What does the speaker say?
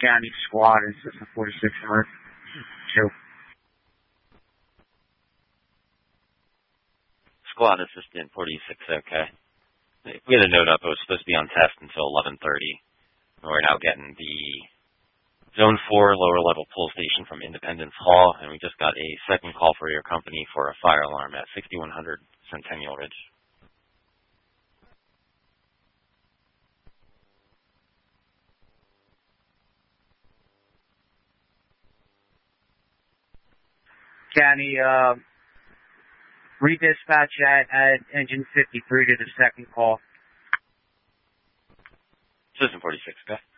County Squad is System 46 North. 2. Squad Assistant 46, okay. We had a note up, it was supposed to be on test until 11:30. We're now getting the Zone 4 lower level pull station from Independence Hall, and we just got a second call for your company for a fire alarm at 6100 Centennial Ridge. County, redispatch at engine 53 to the second call. System 46, okay.